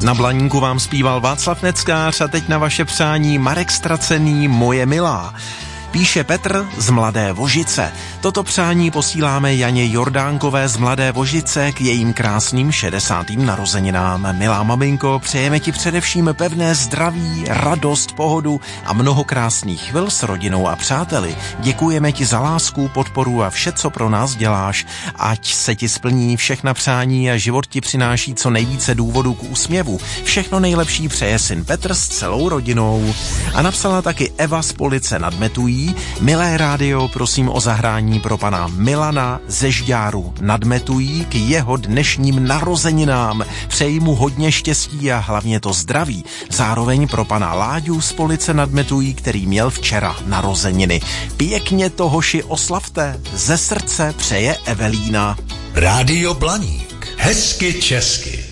Na Blaníku vám zpíval Václav Neckář a teď na vaše přání Marek Stracený, Moje milá. Píše Petr z Mladé Vožice. Toto přání posíláme Janě Jordánkové z Mladé Vožice k jejím krásným 60. narozeninám. Milá maminko, přejeme ti především pevné zdraví, radost, pohodu a mnoho krásných chvil s rodinou a přáteli. Děkujeme ti za lásku, podporu a vše, co pro nás děláš. Ať se ti splní všechna přání a život ti přináší co nejvíce důvodů k úsměvu. Všechno nejlepší přeje syn Petr s celou rodinou. A napsala taky Eva z Police nad Metují. Milé rádio, prosím o zahrání pro pana Milana ze Žďáru nad Metují k jeho dnešním narozeninám. Přeji mu hodně štěstí a hlavně to zdraví. Zároveň pro pana Láďu z Police nad Metují, který měl včera narozeniny. Pěkně to, hoši, oslavte. Ze srdce přeje Evelína. Rádio Blaník. Hezky česky.